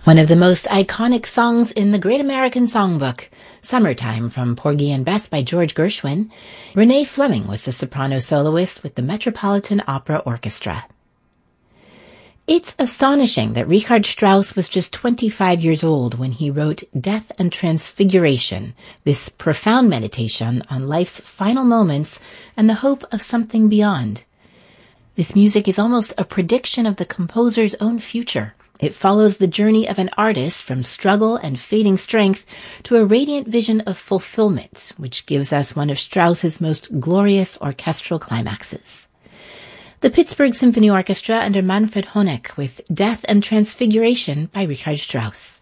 One of the most iconic songs in the Great American Songbook, Summertime from Porgy and Bess by George Gershwin. Renee Fleming was the soprano soloist with the Metropolitan Opera Orchestra. It's astonishing that Richard Strauss was just 25 years old when he wrote Death and Transfiguration, this profound meditation on life's final moments and the hope of something beyond. This music is almost a prediction of the composer's own future. It follows the journey of an artist from struggle and fading strength to a radiant vision of fulfillment, which gives us one of Strauss's most glorious orchestral climaxes. The Pittsburgh Symphony Orchestra under Manfred Honeck with Death and Transfiguration by Richard Strauss.